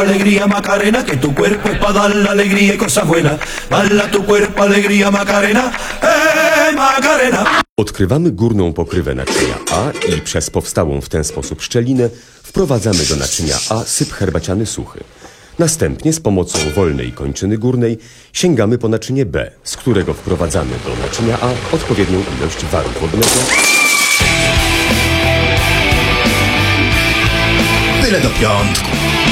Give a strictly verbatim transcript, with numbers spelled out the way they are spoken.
alegría Macarena, que tu cuerpo es para dar la alegría y cosas buenas. Bala tu cuerpo, alegría Macarena, eh Macarena. Odkrywamy górną pokrywę naczynia A i przez powstałą w ten sposób szczelinę wprowadzamy do naczynia A syp herbaciany suchy. Następnie z pomocą wolnej kończyny górnej sięgamy po naczynie B, z którego wprowadzamy do naczynia A odpowiednią ilość waru wodnego. Tyle do piątku.